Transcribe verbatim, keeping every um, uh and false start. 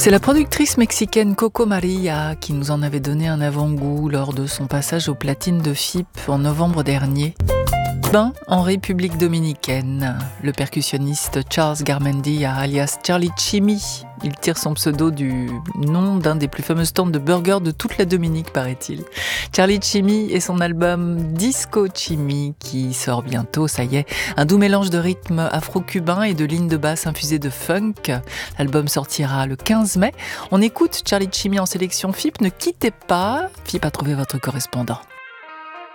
C'est la productrice mexicaine Coco Maria qui nous en avait donné un avant-goût lors de son passage aux platines de F I P en novembre dernier. Ben, en République dominicaine, le percussionniste Charles Garmendia, alias Charlie Chimmy, il tire son pseudo du nom d'un des plus fameux stands de burgers de toute la Dominique, paraît-il. Charlie Chimmy et son album Disco Chimmy qui sort bientôt, ça y est, un doux mélange de rythme afro-cubain et de lignes de basse infusées de funk. L'album sortira le quinze mai. On écoute Charlie Chimmy en sélection F I P. Ne quittez pas, F I P a trouvé votre correspondant.